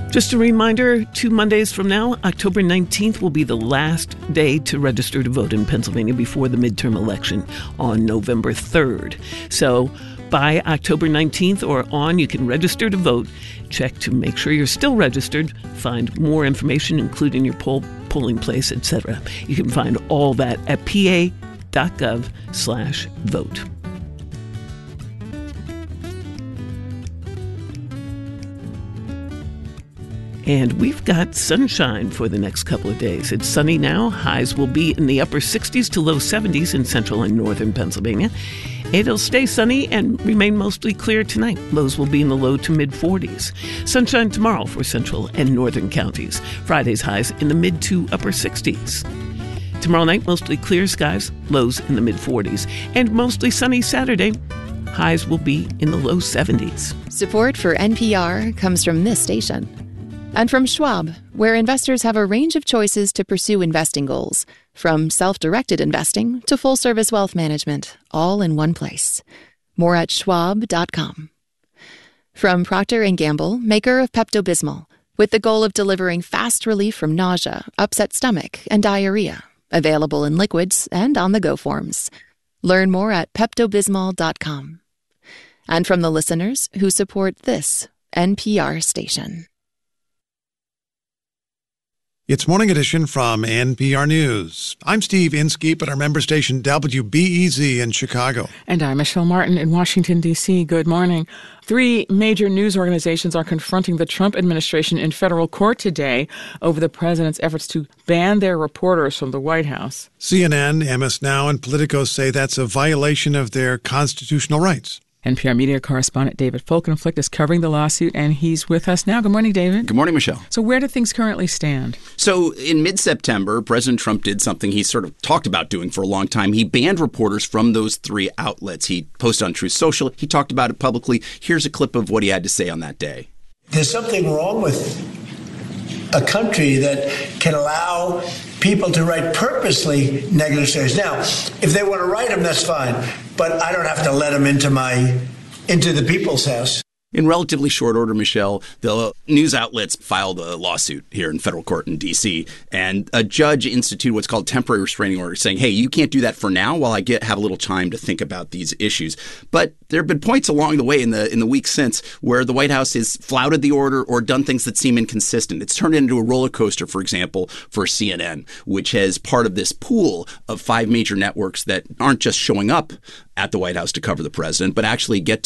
Just a reminder, 2 Mondays from now, October 19th will be the last day to register to vote in Pennsylvania before the midterm election on November 3rd. So by October 19th or on, you can register to vote. Check to make sure you're still registered. Find more information, including your polling place, etc. You can find all that at pa.gov/vote. And we've got sunshine for the next couple of days. It's sunny now. Highs will be in the upper 60s to low 70s in central and northern Pennsylvania. It'll stay sunny and remain mostly clear tonight. Lows will be in the low to mid 40s. Sunshine tomorrow for central and northern counties. Friday's highs in the mid to upper 60s. Tomorrow night, mostly clear skies, lows in the mid 40s. And mostly sunny Saturday. Highs will be in the low 70s. Support for NPR comes from this station. And from Schwab, where investors have a range of choices to pursue investing goals, from self-directed investing to full-service wealth management, all in one place. More at schwab.com. From Procter & Gamble, maker of Pepto-Bismol, with the goal of delivering fast relief from nausea, upset stomach, and diarrhea, available in liquids and on-the-go forms. Learn more at peptobismol.com. And from the listeners who support this NPR station. It's Morning Edition from NPR News. I'm Steve Inskeep at our member station WBEZ in Chicago. And I'm Michelle Martin in Washington, D.C. Good morning. 3 major news organizations are confronting the Trump administration in federal court today over the president's efforts to ban their reporters from the White House. CNN, MS Now, and Politico say that's a violation of their constitutional rights. NPR media correspondent David Folkenflik is covering the lawsuit, and he's with us now. Good morning, David. Good morning, Michelle. So where do things currently stand? So in mid-September, President Trump did something he sort of talked about doing for a long time. He banned reporters from those 3 outlets. He posted on Truth Social. He talked about it publicly. Here's a clip of what he had to say on that day. There's something wrong with a country that can allow people to write purposely negative stories. Now, if they want to write them, that's fine. But I don't have to let them into the people's house. In relatively short order, Michelle, the news outlets filed a lawsuit here in federal court in D.C., and a judge instituted what's called temporary restraining order, saying, hey, you can't do that for now while I have a little time to think about these issues. But there have been points along the way in the weeks since where the White House has flouted the order or done things that seem inconsistent. It's turned into a roller coaster, for example, for CNN, which has part of this pool of 5 major networks that aren't just showing up at the White House to cover the president, but actually get